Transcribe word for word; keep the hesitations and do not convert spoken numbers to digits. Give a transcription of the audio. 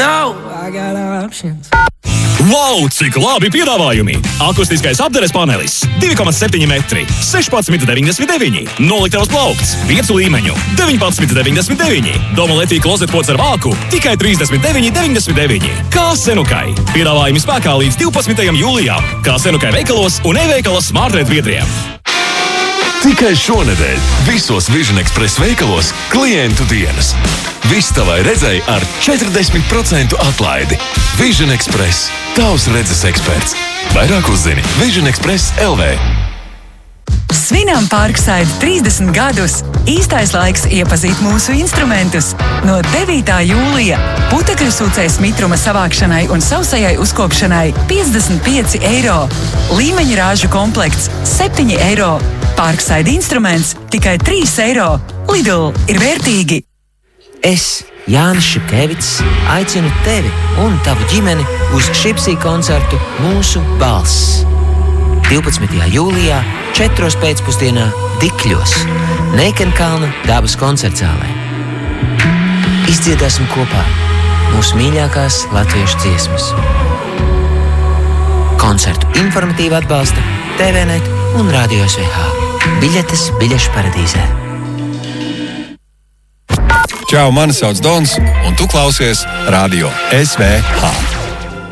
know I got options. Wow, cik labi piedāvājumi! Akustiskais apdares panelis divi komats septiņi metri, sešpadsmit deviņdesmit deviņi, noliktavas plaukts, piecu līmeņu, deviņpadsmit deviņdesmit deviņi, Domoletī klozetpods ar vāku tikai trīsdesmit deviņi deviņdesmit deviņi. Kā Senukai. Piedāvājumi spēkā līdz divpadsmitajam jūlijam. Kā Senukai veikalos un e-veikalas Smartret biedriem. Tikai šonedēļ visos Vision Express veikalos klientu dienas. Viss tavai redzei ar četrdesmit procentu atlaidi. Vision Express. Tavs redzes eksperts. Vairāk uzzini Vision Express L V. Svinām Parkside trīsdesmit gadus. Īstais laiks iepazīt mūsu instrumentus. No devītā jūlija putekļu sūcējas mitruma savākšanai un sausajai uzkopšanai piecdesmit pieci eiro. Līmeņa rāžu komplekts septiņi eiro. Parkside instruments tikai trīs eiro. Lidl ir vērtīgi. Es, Jānis Šipkevits, aicinu tevi un tavu ģimeni uz Šipsī koncertu Mūsu balss. divpadsmitajā jūlijā, četros pēcpusdienā, Dikļos, Neikenkalna dabas koncertzālē. Izdziedāsim kopā mūsu mīļākās latviešu dziesmas. Koncertu informatīvi atbalsta T V Net un Radio S V H. Biļetes biļešu paradīzē. Čau, mani sauc Dons, un tu klausies Radio S V H.